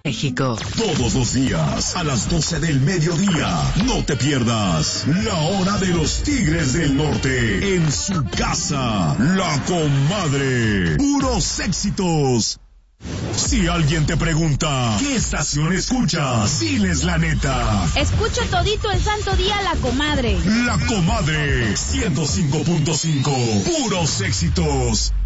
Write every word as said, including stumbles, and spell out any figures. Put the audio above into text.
México. Todos los días, a las doce del mediodía, no te pierdas La Hora de los Tigres del Norte, en su casa, La Comadre. Puros éxitos. Si alguien te pregunta, ¿qué estación escuchas? Diles la neta. Escucho todito el santo día La Comadre. La Comadre, ciento cinco punto cinco. Puros éxitos.